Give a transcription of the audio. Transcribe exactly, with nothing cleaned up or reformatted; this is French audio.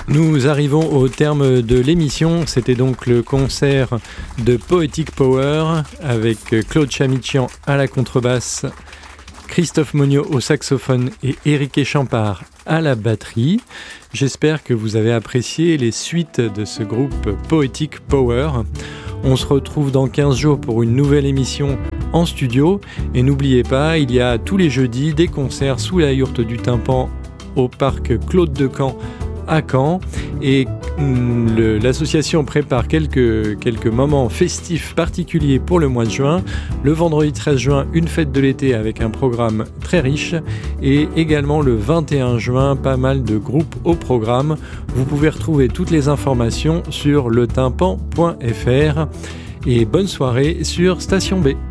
Nous arrivons au terme de l'émission. C'était donc le concert de Poetic Power avec Claude Chamichian à la contrebasse, Christophe Monniot au saxophone et Éric Champard à la batterie. J'espère que vous avez apprécié les suites de ce groupe Poetic Power. On se retrouve dans quinze jours pour une nouvelle émission en studio. Et n'oubliez pas, il y a tous les jeudis des concerts sous la yourte du tympan au parc Claude Decamps à Caen, et le, l'association prépare quelques, quelques moments festifs particuliers pour le mois de juin. Le vendredi treize juin, une fête de l'été avec un programme très riche, et également le vingt et un juin, pas mal de groupes au programme. Vous pouvez retrouver toutes les informations sur le tympan point f r, et bonne soirée sur Station B.